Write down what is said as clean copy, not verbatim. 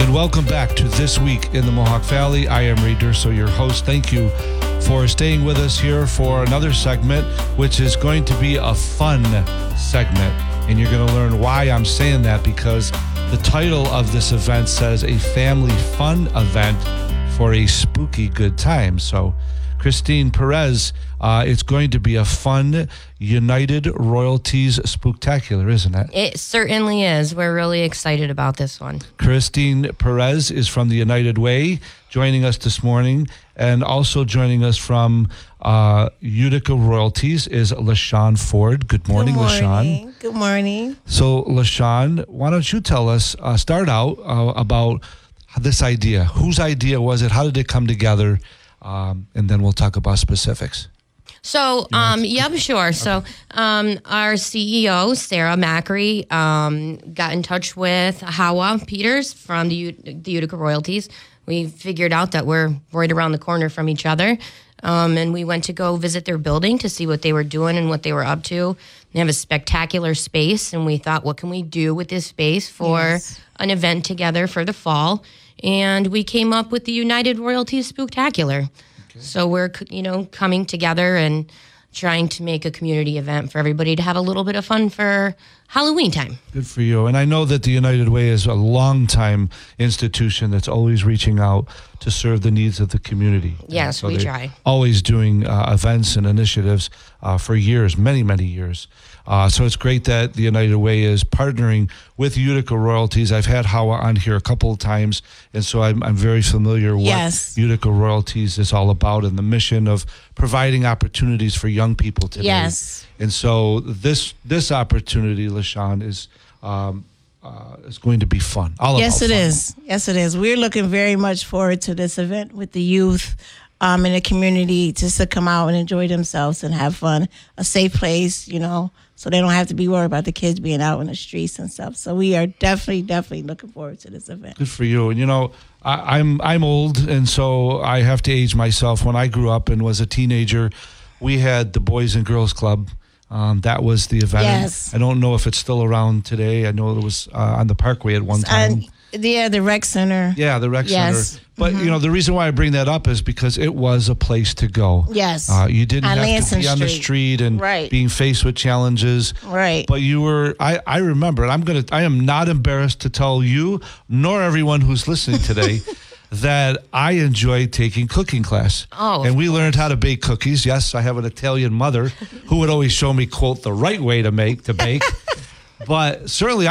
And welcome back to This Week in the Mohawk Valley. I am Ray Durso, your host. Thank you for staying with us here for another segment, which is going to be a fun segment. And you're going to learn why I'm saying that, because the title of this event says a family fun event for a spooky good time. So, Christine Perez, it's going to be a fun United Royalties Spooktacular, isn't it? It certainly is. We're really excited about this one. Christine Perez is from the United Way, joining us this morning. And also joining us from Utica Royalties is LaShawn Ford. Good morning, LaShawn. Good morning. So, LaShawn, why don't you tell us, start out about this idea. Whose idea was it? How did it come together? And then we'll talk about specifics. So, sure. So, our CEO, Sarah Macri, got in touch with Hawa Peters from the Utica Royalties. We figured out that we're right around the corner from each other. And we went to go visit their building to see what they were doing and what they were up to. They have a spectacular space, and we thought, what can we do with this space for an event together for the fall? And we came up with the United Royalties Spooktacular. Okay. So we're, coming together and trying to make a community event for everybody to have a little bit of fun for Halloween time. Good for you. And I know that the United Way is a long-time institution that's always reaching out to serve the needs of the community. Yes, so we try. Always doing events and initiatives for years, many, many years. So it's great that the United Way is partnering with Utica Royalties. I've had Hawa on here a couple of times, and so I'm very familiar what Utica Royalties is all about and the mission of providing opportunities for young people today. Yes. And so this opportunity, LaShawn, is going to be fun. Yes, it is. Yes, it is. We're looking very much forward to this event with the youth in the community, just to come out and enjoy themselves and have fun. A safe place, so they don't have to be worried about the kids being out in the streets and stuff. So we are definitely looking forward to this event. Good for you. And I'm old, and so I have to age myself. When I grew up and was a teenager, we had the Boys and Girls Club. That was the event. Yes. I don't know if it's still around today. I know it was on the Parkway at one time. The rec center. Yeah, the rec center. But, the reason why I bring that up is because it was a place to go. Yes. You didn't on have Lansing to be on the street and being faced with challenges. Right. But you were, I remember, and I am not embarrassed to tell you, nor everyone who's listening today, that I enjoyed taking cooking class. Oh. And we learned how to bake cookies. Yes, I have an Italian mother who would always show me, quote, the right way to bake. But certainly